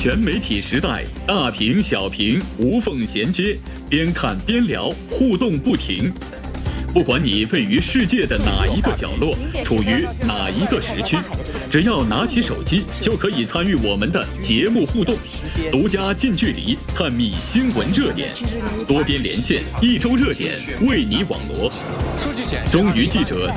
全媒体时代，大屏小屏无缝衔接，边看边聊，互动不停。不管你位于世界的哪一个角落，处于哪一个时区，只要拿起手机，就可以参与我们的节目互动，独家近距离探秘新闻热点，多边连线，一周热点为你网罗。中娱记者